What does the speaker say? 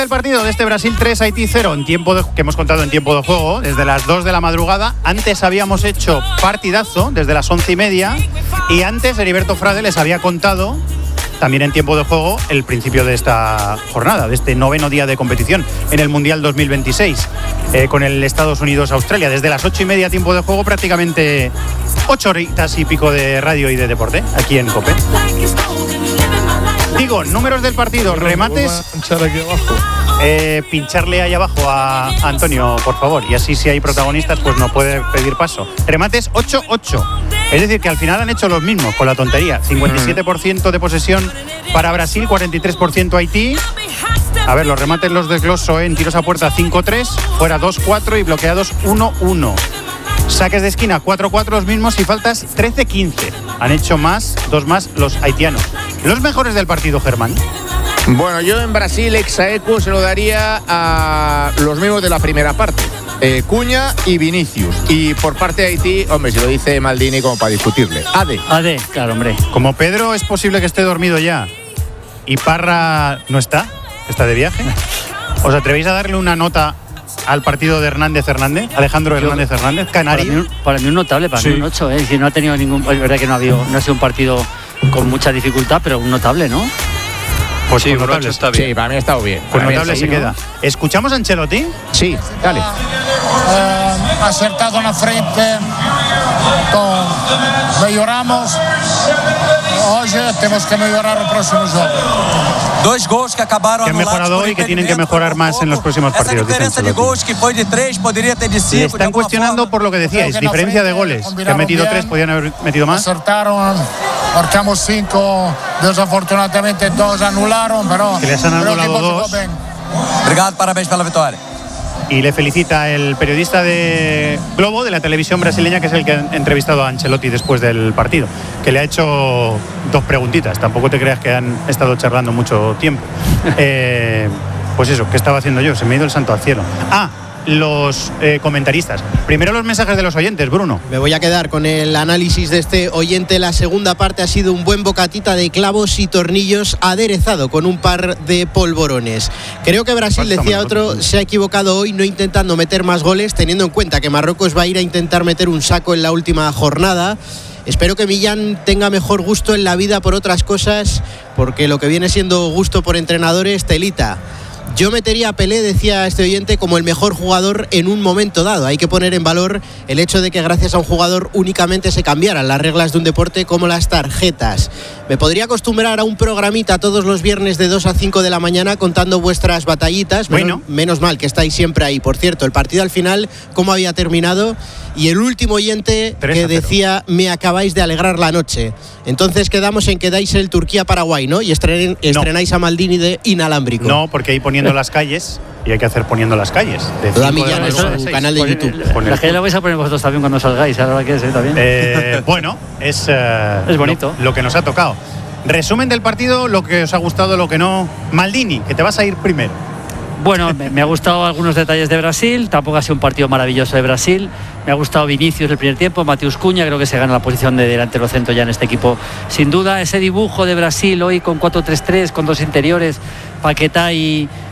El partido de este Brasil 3, Haití 0, que hemos contado en tiempo de juego, desde las 2 de la madrugada. Antes habíamos hecho partidazo, desde las 11:30, y antes Heriberto Frade les había contado, también en tiempo de juego, el principio de esta jornada, de este 9º día de competición en el Mundial 2026, con el Estados Unidos-Australia. Desde las 8:30 tiempo de juego, prácticamente 8 horitas y pico de radio y de deporte, aquí en COPE. Digo, números del partido, remates. Pincharle ahí abajo a Antonio, por favor, y así si hay protagonistas pues no puede pedir paso. Remates 8-8, es decir que al final han hecho los mismos con la tontería. 57% de posesión para Brasil, 43% Haití. A ver, los remates los desgloso en tiros a puerta 5-3, fuera 2-4 y bloqueados 1-1. Saques de esquina 4-4 los mismos y faltas 13-15. Han hecho dos más los haitianos. Los mejores del partido, Germán. Bueno, yo en Brasil exaequo se lo daría a los mismos de la primera parte, Cuña y Vinicius. Y por parte de Haití, hombre, si lo dice Maldini como para discutirle. Ade, claro, hombre. Como Pedro es posible que esté dormido ya y Parra no está de viaje, ¿os atrevéis a darle una nota al partido de Alejandro Hernández, canario? Para mí un notable, para mí un 8, si no ha tenido ningún, es verdad que no ha sido un partido con mucha dificultad, pero un notable, ¿no? Pues sí, notable está bien. Sí, para mí ha estado bien. Pues notable se queda. ¿Escuchamos a Ancelotti? Sí, dale. Acertado en la frente, mejoramos. Hoy tenemos que mejorar el próximo juego. Dos gols que acabaron que han mejorado hoy y que tienen que mejorar más en los próximos partidos. Esa diferencia de goles que fue de 3 podría tener 5. Le están cuestionando por lo que decíais, diferencia de goles. Que han metido 3, podían haber metido más. Acertaron, marcamos 5, desafortunadamente 2 anularon, pero que les han anulado 2. Obrigado, parabéns pela vitória. Y le felicita el periodista de Globo, de la televisión brasileña, que es el que ha entrevistado a Ancelotti después del partido, que le ha hecho 2 preguntitas. Tampoco te creas que han estado charlando mucho tiempo. Pues eso, ¿qué estaba haciendo yo? Se me ha ido el santo al cielo. Los comentaristas. Primero los mensajes de los oyentes, Bruno. Me voy a quedar con el análisis de este oyente. La segunda parte ha sido un buen bocatita de clavos y tornillos aderezado con un par de polvorones. Creo que Brasil, decía otro, se ha equivocado hoy no intentando meter más goles, teniendo en cuenta que Marruecos va a ir a intentar meter un saco en la última jornada. Espero que Millán tenga mejor gusto en la vida por otras cosas, porque lo que viene siendo gusto por entrenadores, telita. Yo metería a Pelé, decía este oyente, como el mejor jugador en un momento dado. Hay que poner en valor el hecho de que gracias a un jugador únicamente se cambiaran las reglas de un deporte como las tarjetas. Me podría acostumbrar a un programita todos los viernes de 2 a 5 de la mañana contando vuestras batallitas. Menos mal que estáis siempre ahí. Por cierto, el partido al final, ¿cómo había terminado? Y el último oyente que decía, me acabáis de alegrar la noche. Entonces quedamos en que dais el Turquía-Paraguay, ¿no? Y estrenáis a Maldini de inalámbrico. No, porque ahí poniendo las calles, y hay que hacer poniendo las calles. Toda Millán en su canal de YouTube. La calle la vais a poner vosotros también cuando salgáis, ahora que es, también. Bueno, es bonito. Lo que nos ha tocado. Resumen del partido, lo que os ha gustado, lo que no. Maldini, que te vas a ir primero. Bueno, me ha gustado algunos detalles de Brasil. Tampoco ha sido un partido maravilloso de Brasil. Me ha gustado Vinicius el primer tiempo, Mateus Cuña, creo que se gana la posición de delantero centro ya en este equipo, sin duda. Ese dibujo de Brasil hoy con 4-3-3, con 2 interiores, Paquetá y